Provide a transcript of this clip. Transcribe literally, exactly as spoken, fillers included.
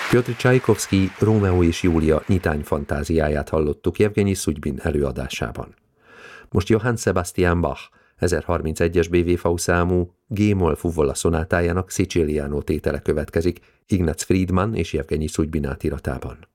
Pjotr Csajkovszky Rómeó és Júlia nyitány fantáziáját hallottuk Jevgenyi Szugybin előadásában. Most Johann Sebastian Bach ezerharmincegyes bé vé vé számú G-moll fuvola szonátájának Siciliano tétele következik Ignaz Friedman és Jevgenyi Szugybin átiratában.